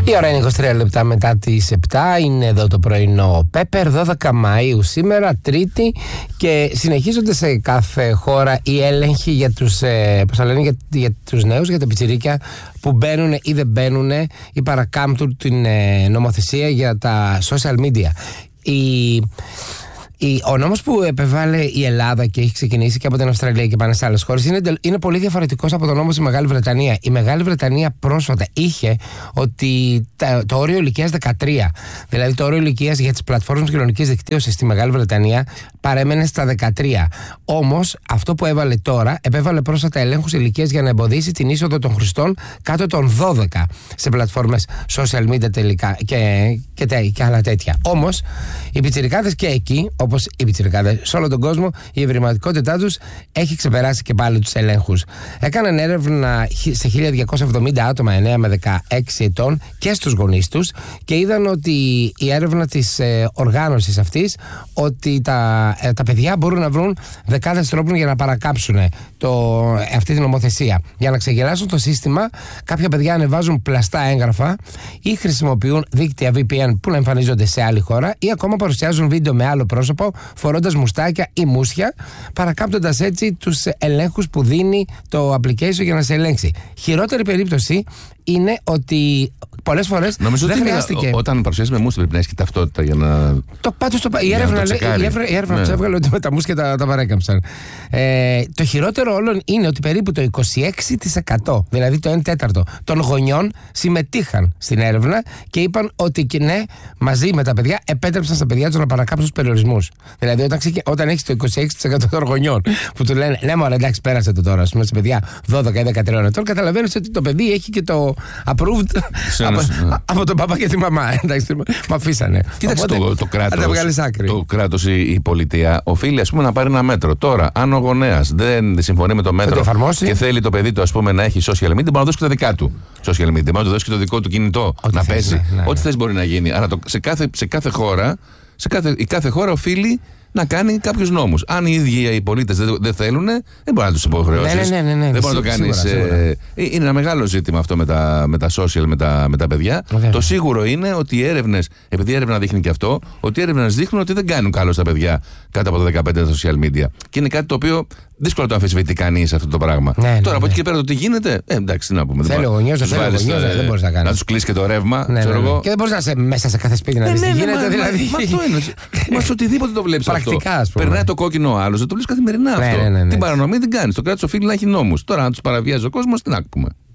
Η ώρα είναι 23 λεπτά μετά τις 7. Είναι εδώ το πρωινό Πέπερ, 12 Μαΐου σήμερα, Τρίτη, και συνεχίζονται σε κάθε χώρα οι έλεγχοι για τους, για τους νέους, για τα πιτσιρίκια που μπαίνουν ή δεν μπαίνουν ή παρακάμπτουν την νομοθεσία για τα social media. Ο νόμος που επεβάλλει η Ελλάδα και έχει ξεκινήσει και από την Αυστραλία και πάνε σε άλλες χώρες είναι πολύ διαφορετικός από τον νόμο στη Μεγάλη Βρετανία. Η Μεγάλη Βρετανία πρόσφατα είχε ότι το όριο ηλικίας 13, δηλαδή το όριο ηλικίας για τις πλατφόρμες κοινωνικής δικτύωσης στη Μεγάλη Βρετανία παρέμενε στα 13. Όμως αυτό που έβαλε τώρα, επέβαλε πρόσφατα ελέγχους ηλικίας για να εμποδίσει την είσοδο των χρηστών κάτω των 12 σε πλατφόρμες social media τελικά και άλλα τέτοια. Όμως οι πιτσιρικάδες και εκεί, όπως οι πιτσιρικάδες σε όλο τον κόσμο, η ευρηματικότητά τους έχει ξεπεράσει και πάλι τους ελέγχους. Έκαναν έρευνα σε 1270 άτομα 9 με 16 ετών και στους γονείς τους και είδαν ότι η έρευνα της οργάνωσης αυτής ότι τα παιδιά μπορούν να βρουν δεκάδες τρόπους για να παρακάψουν αυτή την νομοθεσία. Για να ξεγελάσουν το σύστημα, κάποια παιδιά ανεβάζουν πλαστά έγγραφα ή χρησιμοποιούν δίκτυα VPN που να εμφανίζονται σε άλλη χώρα ή ακόμα παρουσιάζουν βίντεο με άλλο πρόσωπο φορώντας μουστάκια ή μουσια, παρακάμπτοντας έτσι τους ελέγχους που δίνει το application για να σε ελέγξει. Χειρότερη περίπτωση είναι ότι πολλές φορές νομίζω δεν ότι χρειάστηκε. Όταν παρουσιάζει με μουσια πρέπει να έχει και ταυτότητα για να. Η έρευνα του έβγαλε ότι με τα μουσια τα παρέκαμψαν. Το χειρότερο όλων είναι ότι περίπου το 26%, δηλαδή το 1/4 των γονιών συμμετείχαν στην έρευνα και είπαν ότι και ναι, μαζί με τα παιδιά επέτρεψαν στα παιδιά τους να παρακάψουν τους περιορισμούς. Δηλαδή όταν έχεις το 26% των γονιών που του λένε ναι, μωρέ, εντάξει, πέρασε το τώρα, ας πούμε, σε παιδιά 12 ή 13 ετών, καταλαβαίνεις ότι το παιδί έχει και το approved από τον παπά και τη μαμά. Εντάξει, με αφήσανε. Κοίταξε, το κράτος, η πολιτεία οφείλει, ας πούμε, να πάρει ένα μέτρο. Τώρα, αν ο γονέας δεν συμφωνεί με το μέτρο και θέλει το παιδί του, ας πούμε, να έχει social media, μπορεί να δώσει και τα δικά του social media. Μπορεί να του δώσει και το δικό του κινητό να παίζει. Ό,τι θες μπορεί να γίνει. Άρα σε κάθε χώρα, η κάθε χώρα οφείλει να κάνει κάποιους νόμους. Αν οι ίδιοι οι πολίτες δεν θέλουν, δεν μπορεί να τους υποχρεώσεις. Δεν μπορεί να το κάνεις. Είναι ένα μεγάλο ζήτημα αυτό με τα social, με τα παιδιά. Το σίγουρο είναι ότι οι έρευνες, επειδή η έρευνα δείχνει και αυτό, ότι οι έρευνες δείχνουν ότι δεν κάνουν καλό στα παιδιά κάτω από τα 15 social media. Και είναι κάτι το οποίο δύσκολο το αμφισβητεί κανείς αυτό το πράγμα. Τώρα από εκεί και πέρα το τι γίνεται, εντάξει, τι να πούμε. Θέλει ο γονιός, δεν μπορείς να κάνεις. Να τους κλείσει και το ρεύμα. Και δεν μπορείς να είσαι μέσα σε κάθε σπίτι να δεις τι γίνεται. Αυτό είναι. Μα οτιδήποτε το βλέπεις αυτό. Περνάει το κόκκινο άλλο, δεν το βλέπεις καθημερινά αυτό. Την παρανομή δεν κάνεις. Το κράτος οφείλει να έχει νόμους. Τώρα, αν τους παραβιάζει ο κόσμος, τι να πούμε.